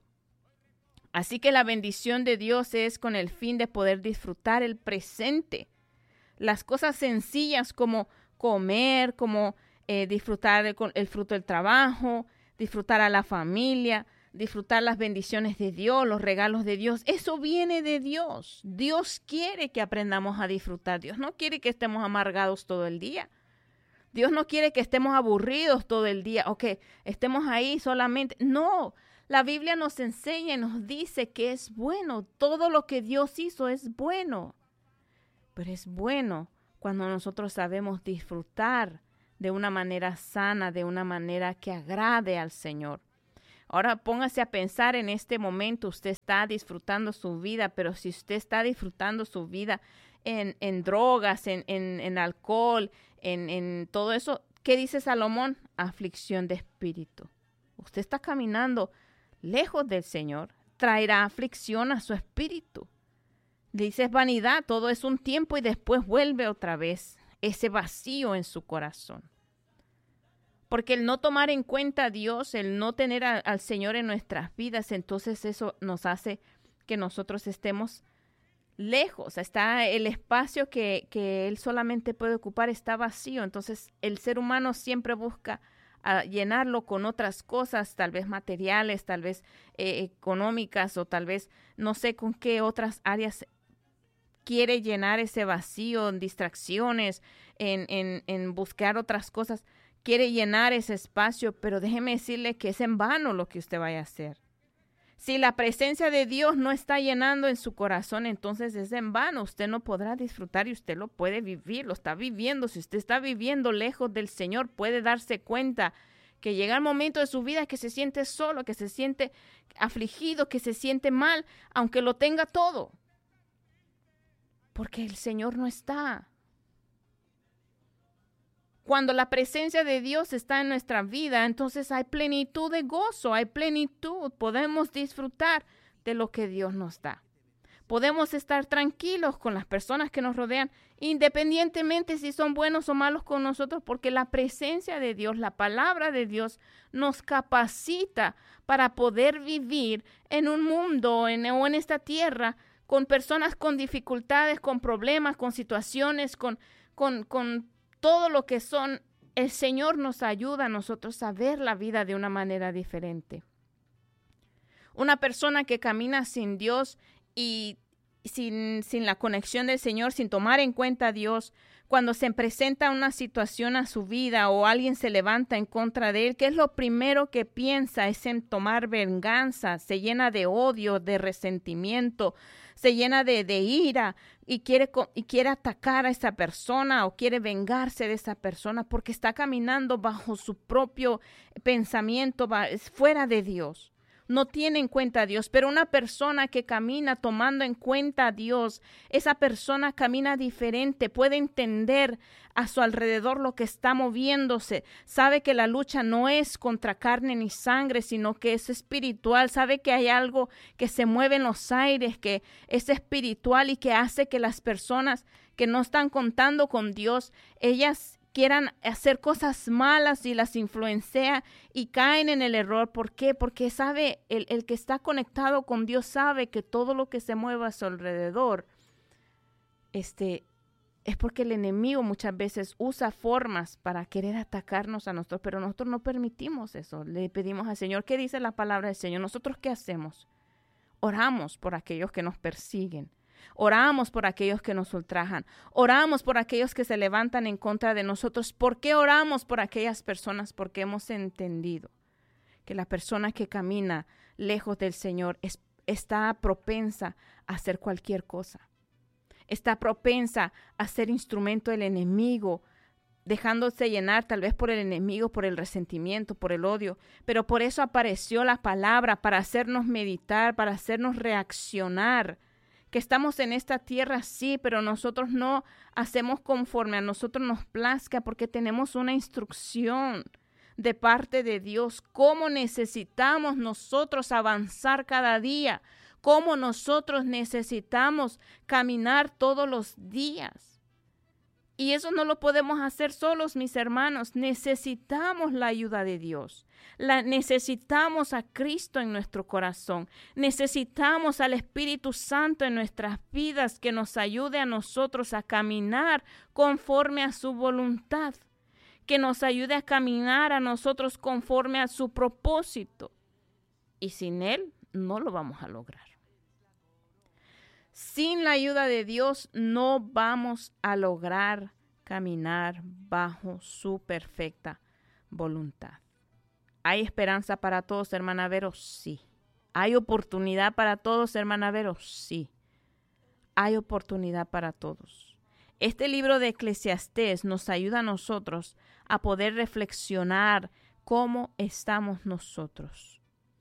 Así que la bendición de Dios es con el fin de poder disfrutar el presente. Las cosas sencillas como comer, como disfrutar el fruto del trabajo, disfrutar a la familia, disfrutar las bendiciones de Dios, los regalos de Dios. Eso viene de Dios. Dios quiere que aprendamos a disfrutar. Dios no quiere que estemos amargados todo el día. Dios no quiere que estemos aburridos todo el día o que estemos ahí solamente. No, la Biblia nos enseña y nos dice que es bueno. Todo lo que Dios hizo es bueno. Pero es bueno cuando nosotros sabemos disfrutar de una manera sana, de una manera que agrade al Señor. Ahora póngase a pensar en este momento, usted está disfrutando su vida, pero si usted está disfrutando su vida en drogas, en alcohol, en todo eso, ¿qué dice Salomón? Aflicción de espíritu. Usted está caminando lejos del Señor, traerá aflicción a su espíritu. Dice, es vanidad, todo es un tiempo y después vuelve otra vez ese vacío en su corazón. Porque el no tomar en cuenta a Dios, el no tener al Señor en nuestras vidas, entonces eso nos hace que nosotros estemos lejos. Está el espacio que Él solamente puede ocupar, está vacío. Entonces el ser humano siempre busca llenarlo con otras cosas, tal vez materiales, tal vez económicas o tal vez no sé con qué otras áreas quiere llenar ese vacío, en distracciones, en buscar otras cosas, quiere llenar ese espacio, pero déjeme decirle que es en vano lo que usted vaya a hacer. Si la presencia de Dios no está llenando en su corazón, entonces es en vano, usted no podrá disfrutar y usted lo puede vivir, lo está viviendo. Si usted está viviendo lejos del Señor, puede darse cuenta que llega el momento de su vida que se siente solo, que se siente afligido, que se siente mal, aunque lo tenga todo. Porque el Señor no está. Cuando la presencia de Dios está en nuestra vida, entonces hay plenitud de gozo, hay plenitud. Podemos disfrutar de lo que Dios nos da. Podemos estar tranquilos con las personas que nos rodean, independientemente si son buenos o malos con nosotros, porque la presencia de Dios, la palabra de Dios, nos capacita para poder vivir en un mundo o en esta tierra con personas con dificultades, con problemas, con situaciones, con todo lo que son. El Señor nos ayuda a nosotros a ver la vida de una manera diferente. Una persona que camina sin Dios y sin la conexión del Señor, sin tomar en cuenta a Dios, cuando se presenta una situación a su vida o alguien se levanta en contra de él, ¿qué es lo primero que piensa? Es en tomar venganza, se llena de odio, de resentimiento, se llena de ira y quiere atacar a esa persona o quiere vengarse de esa persona porque está caminando bajo su propio pensamiento, fuera de Dios. No tiene en cuenta a Dios, pero una persona que camina tomando en cuenta a Dios, esa persona camina diferente, puede entender a su alrededor lo que está moviéndose, sabe que la lucha no es contra carne ni sangre, sino que es espiritual, sabe que hay algo que se mueve en los aires, que es espiritual y que hace que las personas que no están contando con Dios, ellas quieran hacer cosas malas y las influencia y caen en el error. ¿Por qué? Porque sabe, el que está conectado con Dios sabe que todo lo que se mueva a su alrededor, es porque el enemigo muchas veces usa formas para querer atacarnos a nosotros, pero nosotros no permitimos eso. Le pedimos al Señor, ¿qué dice la palabra del Señor? ¿Nosotros qué hacemos? Oramos por aquellos que nos persiguen. Oramos por aquellos que nos ultrajan. Oramos por aquellos que se levantan en contra de nosotros. ¿Por qué oramos por aquellas personas? Porque hemos entendido que la persona que camina lejos del Señor está propensa a hacer cualquier cosa. Está propensa a ser instrumento del enemigo, dejándose llenar tal vez por el enemigo, por el resentimiento, por el odio. Pero por eso apareció la palabra, para hacernos meditar, para hacernos reaccionar. Que estamos en esta tierra, sí, pero nosotros no hacemos conforme a nosotros nos plazca porque tenemos una instrucción de parte de Dios. Cómo necesitamos nosotros avanzar cada día, cómo nosotros necesitamos caminar todos los días. Y eso no lo podemos hacer solos, mis hermanos. Necesitamos la ayuda de Dios. Necesitamos a Cristo en nuestro corazón. Necesitamos al Espíritu Santo en nuestras vidas que nos ayude a nosotros a caminar conforme a su voluntad. Que nos ayude a caminar a nosotros conforme a su propósito. Y sin Él no lo vamos a lograr. Sin la ayuda de Dios no vamos a lograr caminar bajo su perfecta voluntad. ¿Hay esperanza para todos, hermana Vero? Sí. ¿Hay oportunidad para todos, hermana Vero? Sí. Hay oportunidad para todos. Este libro de Eclesiastés nos ayuda a nosotros a poder reflexionar cómo estamos nosotros.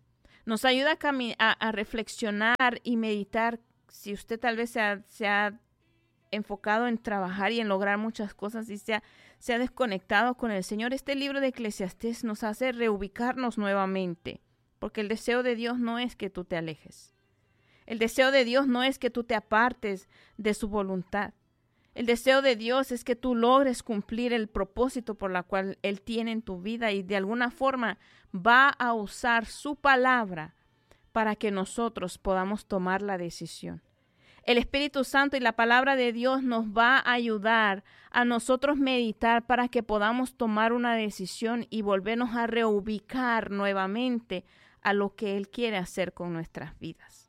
Nos ayuda a reflexionar y meditar. Si usted tal vez se ha enfocado en trabajar y en lograr muchas cosas y se ha desconectado con el Señor, este libro de Eclesiastés nos hace reubicarnos nuevamente, porque el deseo de Dios no es que tú te alejes. El deseo de Dios no es que tú te apartes de su voluntad. El deseo de Dios es que tú logres cumplir el propósito por la cual Él tiene en tu vida y de alguna forma va a usar su palabra para que nosotros podamos tomar la decisión. El Espíritu Santo y la palabra de Dios nos va a ayudar a nosotros meditar para que podamos tomar una decisión y volvernos a reubicar nuevamente a lo que Él quiere hacer con nuestras vidas.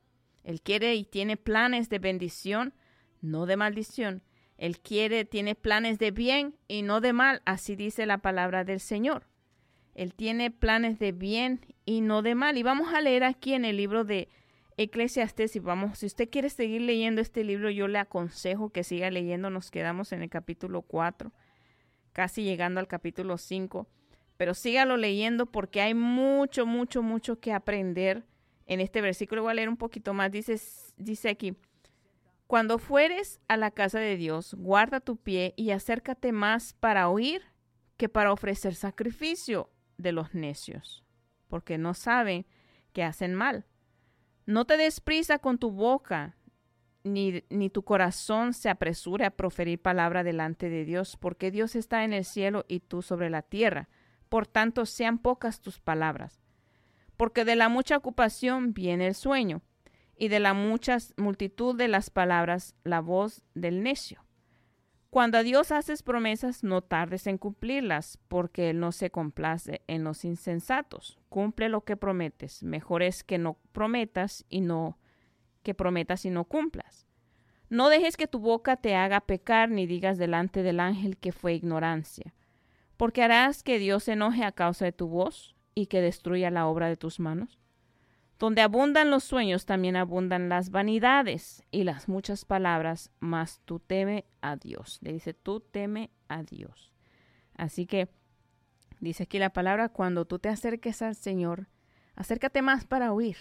Él quiere y tiene planes de bendición, no de maldición. Él tiene planes de bien y no de mal, así dice la palabra del Señor. Él tiene planes de bien y no de mal. Y vamos a leer aquí en el libro de Eclesiastés. Si usted quiere seguir leyendo este libro, yo le aconsejo que siga leyendo. Nos quedamos en el capítulo 4, casi llegando al capítulo 5. Pero sígalo leyendo porque hay mucho, mucho, mucho que aprender en este versículo. Voy a leer un poquito más. Dice aquí: cuando fueres a la casa de Dios, guarda tu pie y acércate más para oír que para ofrecer sacrificio de los necios, porque no saben que hacen mal. No te des prisa con tu boca, ni tu corazón se apresure a proferir palabra delante de Dios, porque Dios está en el cielo y tú sobre la tierra. Por tanto, sean pocas tus palabras. Porque de la mucha ocupación viene el sueño, y de la multitud de las palabras la voz del necio. Cuando a Dios haces promesas, no tardes en cumplirlas, porque Él no se complace en los insensatos. Cumple lo que prometes. Mejor es que no prometas y no que prometas y no cumplas. No dejes que tu boca te haga pecar, ni digas delante del ángel que fue ignorancia, porque harás que Dios se enoje a causa de tu voz y que destruya la obra de tus manos. Donde abundan los sueños, también abundan las vanidades y las muchas palabras, mas tú teme a Dios. Le dice, tú teme a Dios. Así que, dice aquí la palabra, cuando tú te acerques al Señor, acércate más para oír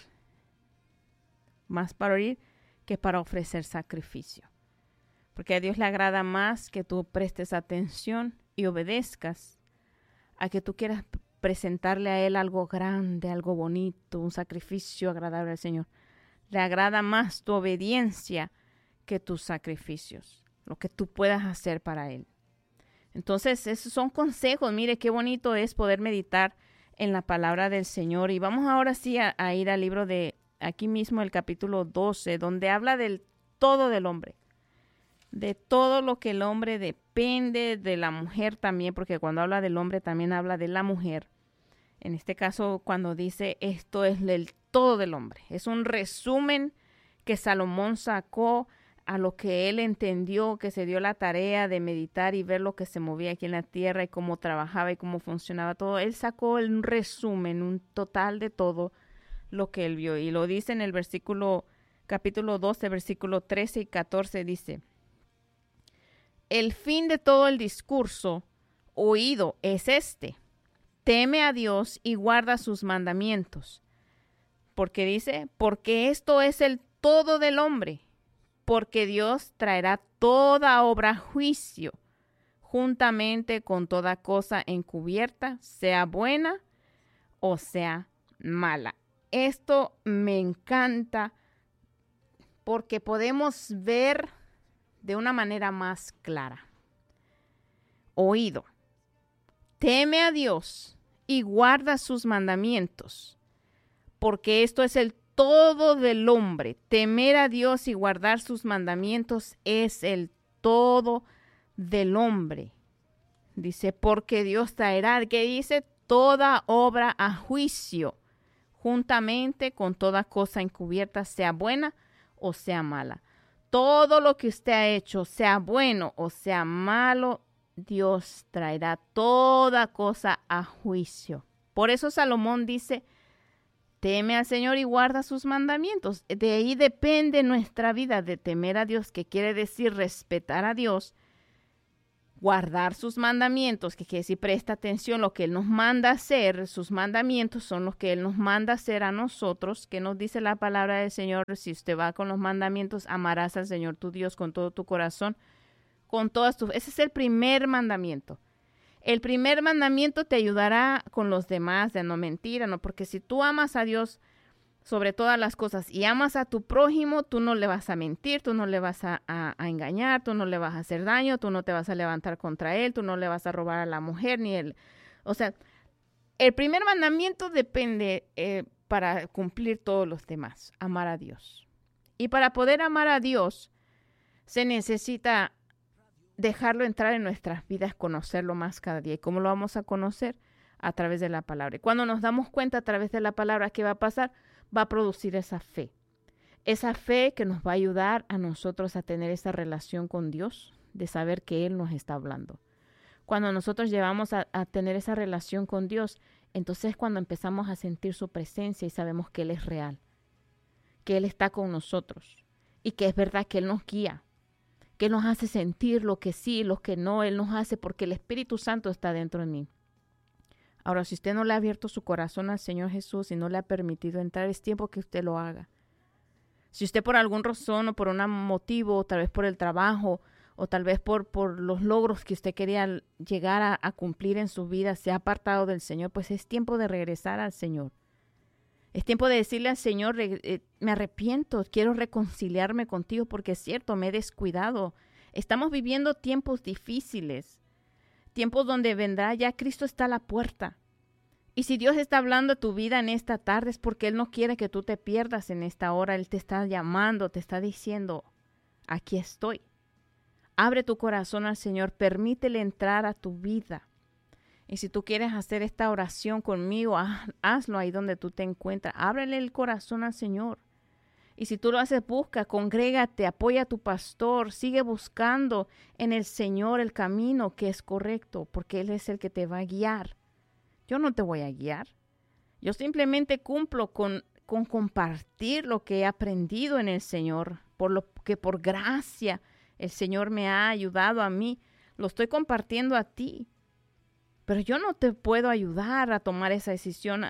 que para ofrecer sacrificio. Porque a Dios le agrada más que tú prestes atención y obedezcas a que tú quieras presentarle a Él algo grande, algo bonito, un sacrificio agradable al Señor. Le agrada más tu obediencia que tus sacrificios, lo que tú puedas hacer para Él. Entonces, esos son consejos. Mire qué bonito es poder meditar en la palabra del Señor. Y vamos ahora sí a ir al libro de aquí mismo, el capítulo 12, donde habla del todo del hombre. De todo lo que el hombre depende, de la mujer también, porque cuando habla del hombre también habla de la mujer. En este caso, cuando dice esto es el todo del hombre. Es un resumen que Salomón sacó a lo que él entendió, que se dio la tarea de meditar y ver lo que se movía aquí en la tierra y cómo trabajaba y cómo funcionaba todo. Él sacó un resumen, un total de todo lo que él vio. Y lo dice en el capítulo 12, versículo 13 y 14, dice: el fin de todo el discurso oído es este: teme a Dios y guarda sus mandamientos. Porque dice, porque esto es el todo del hombre, porque Dios traerá toda obra a juicio, juntamente con toda cosa encubierta, sea buena o sea mala. Esto me encanta porque podemos ver de una manera más clara. Oído. Teme a Dios y guarda sus mandamientos, porque esto es el todo del hombre. Temer a Dios y guardar sus mandamientos es el todo del hombre. Dice, porque Dios traerá, que dice, toda obra a juicio, juntamente con toda cosa encubierta, sea buena o sea mala. Todo lo que usted ha hecho, sea bueno o sea malo, Dios traerá toda cosa a juicio. Por eso Salomón dice, teme al Señor y guarda sus mandamientos. De ahí depende nuestra vida, de temer a Dios, que quiere decir respetar a Dios, guardar sus mandamientos, que quiere decir presta atención a lo que Él nos manda hacer. Sus mandamientos son los que Él nos manda hacer a nosotros, que nos dice la palabra del Señor. Si usted va con los mandamientos, amarás al Señor tu Dios con todo tu corazón, con todas tus... Ese es el primer mandamiento. El primer mandamiento te ayudará con los demás de no mentir, ¿no? Porque si tú amas a Dios sobre todas las cosas y amas a tu prójimo, tú no le vas a mentir, tú no le vas a engañar, tú no le vas a hacer daño, tú no te vas a levantar contra él, tú no le vas a robar a la mujer ni él. O sea, el primer mandamiento depende para cumplir todos los demás, amar a Dios. Y para poder amar a Dios se necesita dejarlo entrar en nuestras vidas, conocerlo más cada día. ¿Y cómo lo vamos a conocer? A través de la palabra. Y cuando nos damos cuenta a través de la palabra, ¿qué va a pasar? Va a producir esa fe que nos va a ayudar a nosotros a tener esa relación con Dios, de saber que Él nos está hablando. Cuando nosotros llevamos a tener esa relación con Dios, entonces es cuando empezamos a sentir su presencia y sabemos que Él es real, que Él está con nosotros y que es verdad que Él nos guía, que Él nos hace sentir lo que sí, lo que no. Él nos hace porque el Espíritu Santo está dentro de mí. Ahora, si usted no le ha abierto su corazón al Señor Jesús y no le ha permitido entrar, es tiempo que usted lo haga. Si usted por algún razón o por un motivo, o tal vez por el trabajo, o tal vez por los logros que usted quería llegar a cumplir en su vida, se ha apartado del Señor, pues es tiempo de regresar al Señor. Es tiempo de decirle al Señor, me arrepiento, quiero reconciliarme contigo porque es cierto, me he descuidado. Estamos viviendo tiempos difíciles. Tiempos donde vendrá, ya Cristo está a la puerta. Y si Dios está hablando a tu vida en esta tarde es porque Él no quiere que tú te pierdas en esta hora. Él te está llamando, te está diciendo, aquí estoy. Abre tu corazón al Señor, permítele entrar a tu vida. Y si tú quieres hacer esta oración conmigo, hazlo ahí donde tú te encuentras. Ábrele el corazón al Señor Y si tú lo haces, busca, congrégate, apoya a tu pastor, sigue buscando en el Señor el camino que es correcto, porque Él es el que te va a guiar. Yo no te voy a guiar. Yo simplemente cumplo con compartir lo que he aprendido en el Señor, por lo que por gracia el Señor me ha ayudado a mí. Lo estoy compartiendo a ti. Pero yo no te puedo ayudar a tomar esa decisión,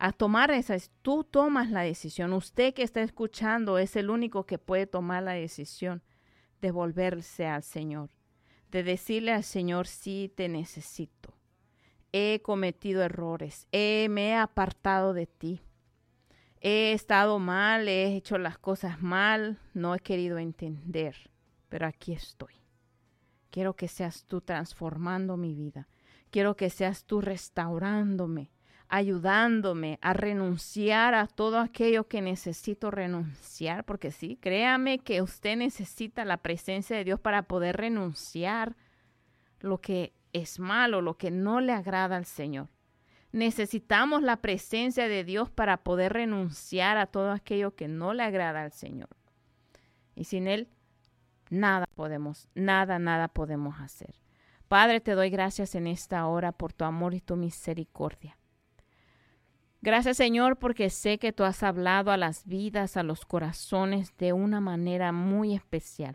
tú tomas la decisión. Usted que está escuchando es el único que puede tomar la decisión de volverse al Señor, de decirle al Señor, sí te necesito. He cometido errores, me he apartado de ti. He estado mal, he hecho las cosas mal, no he querido entender, pero aquí estoy. Quiero que seas tú transformando mi vida. Quiero que seas tú restaurándome, ayudándome a renunciar a todo aquello que necesito renunciar, porque sí, créame que usted necesita la presencia de Dios para poder renunciar lo que es malo, lo que no le agrada al Señor. Necesitamos la presencia de Dios para poder renunciar a todo aquello que no le agrada al Señor. Y sin Él, nada podemos hacer. Padre, te doy gracias en esta hora por tu amor y tu misericordia. Gracias, Señor, porque sé que tú has hablado a las vidas, a los corazones de una manera muy especial.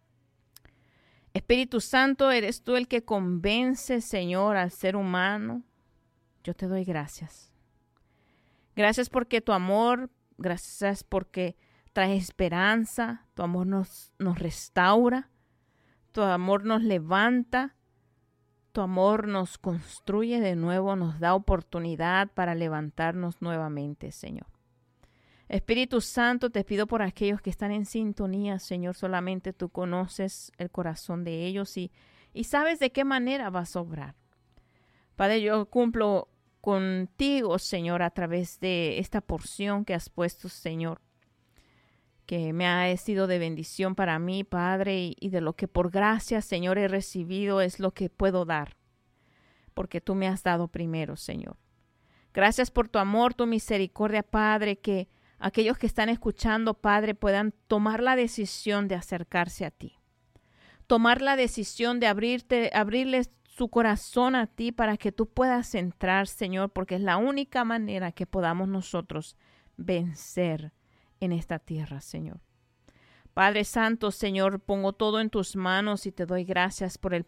Espíritu Santo, eres tú el que convence, Señor, al ser humano. Yo te doy gracias. Gracias porque tu amor, gracias porque trae esperanza, tu amor nos restaura, tu amor nos levanta, tu amor nos construye de nuevo, nos da oportunidad para levantarnos nuevamente, Señor. Espíritu Santo, te pido por aquellos que están en sintonía, Señor, solamente tú conoces el corazón de ellos y sabes de qué manera vas a obrar. Padre, yo cumplo contigo, Señor, a través de esta porción que has puesto, Señor, que me ha sido de bendición para mí, Padre, y de lo que por gracia, Señor, he recibido es lo que puedo dar, porque tú me has dado primero, Señor. Gracias por tu amor, tu misericordia, Padre, que aquellos que están escuchando, Padre, puedan tomar la decisión de acercarse a ti, tomar la decisión de abrirles su corazón a ti para que tú puedas entrar, Señor, porque es la única manera que podamos nosotros vencer en esta tierra, Señor. Padre Santo, Señor, pongo todo en tus manos y te doy gracias por el